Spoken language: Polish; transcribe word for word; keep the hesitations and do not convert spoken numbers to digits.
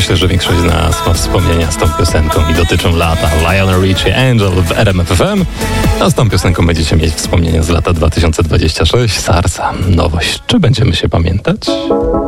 Myślę, że większość z nas ma wspomnienia z tą piosenką i dotyczą lata. Lionel Richie, Angel w R M F F M. A z tą piosenką będziecie mieć wspomnienia z lata dwa tysiące dwudziestego szóstego. Sarsa, nowość. Czy będziemy się pamiętać?